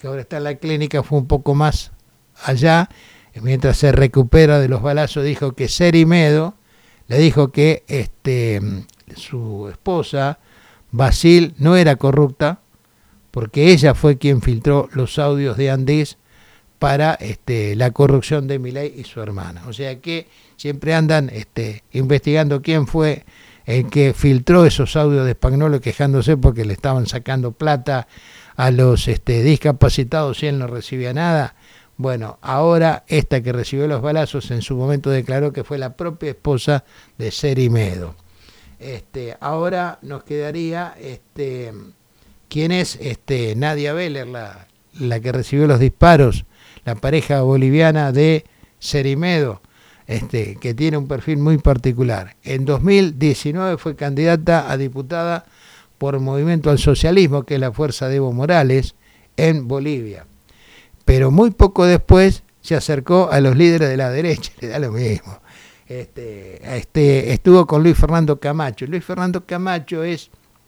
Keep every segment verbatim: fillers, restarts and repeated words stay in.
que ahora está en la clínica, fue un poco más allá. Mientras se recupera de los balazos, dijo que Cerimedo le dijo que este, su esposa, Basil, no era corrupta, porque ella fue quien filtró los audios de Andís para este, la corrupción de Milei y su hermana. O sea que siempre andan este, investigando quién fue el que filtró esos audios de Spagnuolo, quejándose porque le estaban sacando plata a los este, discapacitados y él no recibía nada. Bueno, ahora esta que recibió los balazos en su momento declaró que fue la propia esposa de Cerimedo. Este, ahora nos quedaría este, quién es este, Nadia Beller, la, la que recibió los disparos, la pareja boliviana de Cerimedo, este, que tiene un perfil muy particular. En dos mil diecinueve fue candidata a diputada por Movimiento al Socialismo, que es la fuerza de Evo Morales, en Bolivia. Pero muy poco después se acercó a los líderes de la derecha, le da lo mismo. Este, este, estuvo con Luis Fernando Camacho. Luis Fernando Camacho es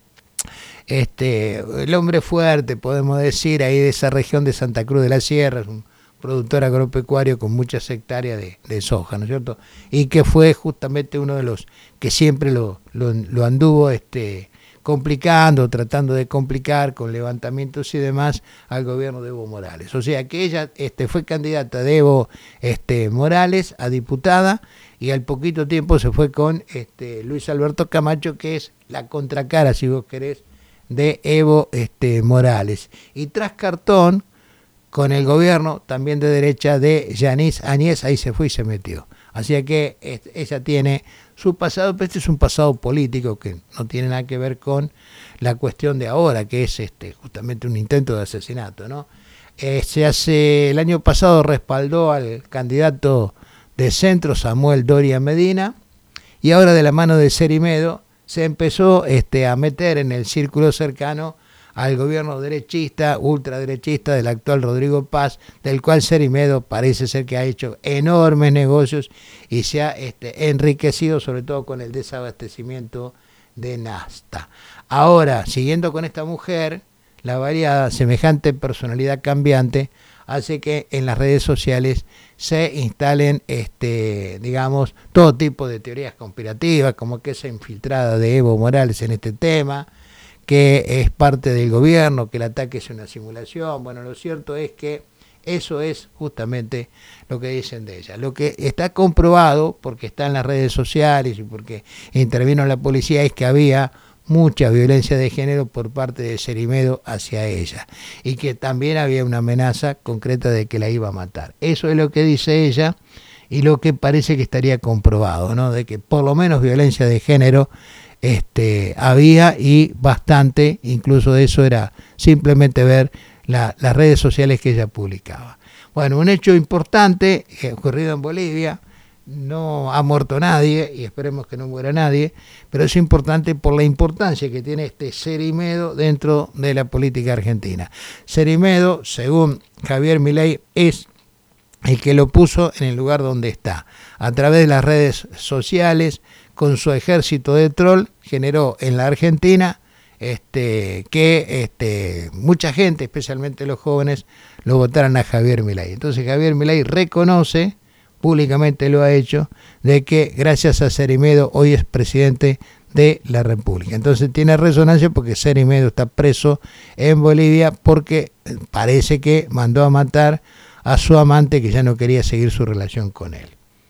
este, el hombre fuerte, podemos decir, ahí de esa región de Santa Cruz de la Sierra, es un productor agropecuario con muchas hectáreas de, de soja, ¿no es cierto? Y que fue justamente uno de los que siempre lo, lo, lo anduvo este, complicando, tratando de complicar con levantamientos y demás al gobierno de Evo Morales. O sea que ella este, fue candidata de Evo este, Morales a diputada y al poquito tiempo se fue con este, Luis Alberto Camacho, que es la contracara, si vos querés, de Evo este, Morales. Y tras cartón, con el gobierno también de derecha de Yanis Áñez, ahí se fue y se metió. Así que este, ella tiene su pasado, pero este es un pasado político que no tiene nada que ver con la cuestión de ahora, que es este justamente un intento de asesinato, ¿no? Eh, se hace, el año pasado respaldó al candidato de centro, Samuel Doria Medina, y ahora de la mano de Cerimedo se empezó este, a meter en el círculo cercano al gobierno derechista, ultraderechista del actual Rodrigo Paz, del cual Cerimedo parece ser que ha hecho enormes negocios y se ha este, enriquecido sobre todo con el desabastecimiento de nafta. Ahora, siguiendo con esta mujer, la variada, semejante personalidad cambiante hace que en las redes sociales se instalen, este, digamos, todo tipo de teorías conspirativas, como que esa infiltrada de Evo Morales en este tema, que es parte del gobierno, que el ataque es una simulación. Bueno, lo cierto es que eso es justamente lo que dicen de ella. Lo que está comprobado, porque está en las redes sociales y porque intervino la policía, es que había mucha violencia de género por parte de Cerimedo hacia ella y que también había una amenaza concreta de que la iba a matar. Eso es lo que dice ella y lo que parece que estaría comprobado, ¿no? De que por lo menos violencia de género Este, había y bastante, incluso de eso era simplemente ver la, las redes sociales que ella publicaba. Bueno, un hecho importante eh, ocurrido en Bolivia, no ha muerto nadie y esperemos que no muera nadie, pero es importante por la importancia que tiene este Cerimedo dentro de la política argentina. Cerimedo, según Javier Milei, es el que lo puso en el lugar donde está, a través de las redes sociales, con su ejército de troll, generó en la Argentina este, que este, mucha gente, especialmente los jóvenes, lo votaran a Javier Milei. Entonces Javier Milei reconoce, públicamente lo ha hecho, de que gracias a Cerimedo hoy es presidente de la República. Entonces tiene resonancia porque Cerimedo está preso en Bolivia porque parece que mandó a matar a su amante que ya no quería seguir su relación con él.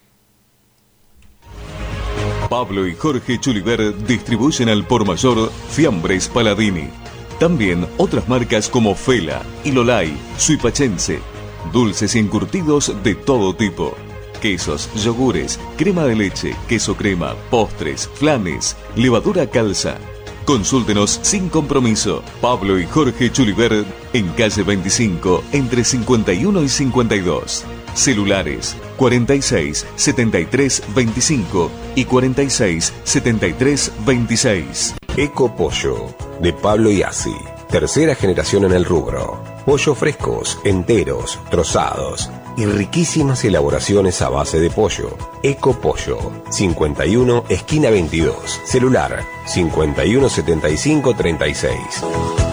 Pablo y Jorge Chuliver distribuyen al por mayor Fiambres Paladini. También otras marcas como Fela, Ilolai, Suipachense. Dulces y encurtidos de todo tipo. Quesos, yogures, crema de leche, queso crema, postres, flanes, levadura calza. Consúltenos sin compromiso. Pablo y Jorge Chuliver en calle veinticinco, entre cincuenta y uno y cincuenta y dos. Celulares cuarenta y seis, setenta y tres, veinticinco y cuarenta y seis, setenta y tres, veintiséis. Eco Pollo, de Pablo Iazzi. Tercera generación en el rubro. Pollo frescos, enteros, trozados y riquísimas elaboraciones a base de pollo. Eco Pollo, cincuenta y uno, esquina veintidós. Celular cincuenta y uno, setenta y cinco, treinta y seis.